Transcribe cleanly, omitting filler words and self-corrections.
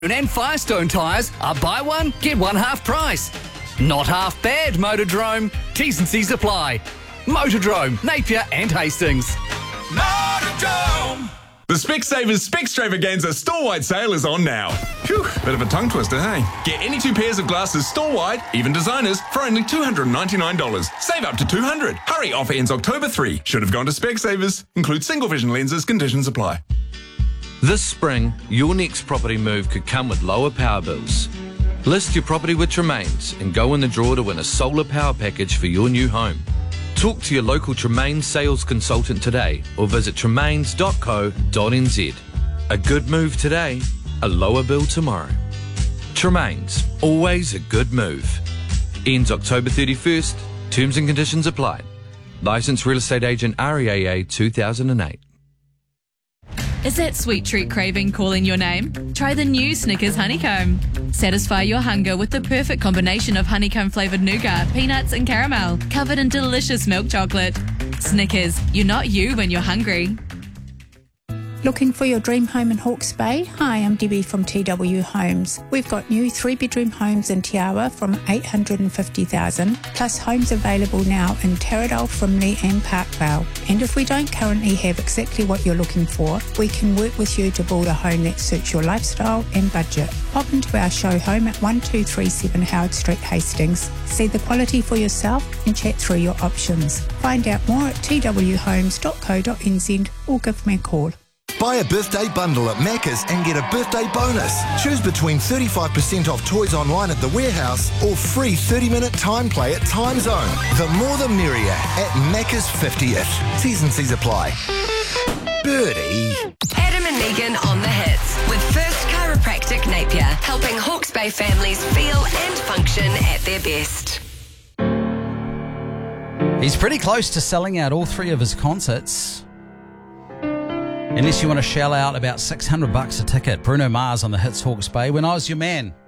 And Firestone tyres are buy one, get one half price. Not half bad, Motordrome. T's and C's apply. Motordrome, Napier and Hastings. Motordrome. The Specsavers Specstravaganza store-wide sale is on now. Phew, bit of a tongue twister, hey? Get any 2 pairs of glasses store-wide, even designers, for only $299. Save up to $200. Hurry, offer ends October 3. Should have gone to Specsavers. Include single vision lenses, conditions apply. This spring, your next property move could come with lower power bills. List your property with Tremaines and go in the draw to win a solar power package for your new home. Talk to your local Tremaine sales consultant today or visit tremaines.co.nz. A good move today, a lower bill tomorrow. Tremaines, always a good move. Ends October 31st. Terms and conditions apply. Licensed Real Estate Agent REAA 2008. Is that sweet treat craving calling your name? Try the new Snickers Honeycomb. Satisfy your hunger with the perfect combination of honeycomb-flavoured nougat, peanuts and caramel, covered in delicious milk chocolate. Snickers, you're not you when you're hungry. Looking for your dream home in Hawke's Bay? Hi, I'm Debbie from TW Homes. We've got new 3-bedroom homes in Te Awa from $850,000, plus homes available now in Taradale, Frimley and Parkvale. And if we don't currently have exactly what you're looking for, we can work with you to build a home that suits your lifestyle and budget. Pop into our show home at 1237 Howard Street, Hastings. See the quality for yourself and chat through your options. Find out more at twhomes.co.nz or give me a call. Buy a birthday bundle at Macca's and get a birthday bonus. Choose between 35% off toys online at the warehouse or free 30-minute time play at Time Zone. The more the merrier at Macca's 50th. T's and C's apply. Birdie. Adam and Megan on the hits with First Chiropractic Napier, helping Hawke's Bay families feel and function at their best. He's pretty close to selling out all 3 of his concerts. Unless you want to shell out about $600 a ticket. Bruno Mars on the hits Hawke's Bay. When I Was Your Man.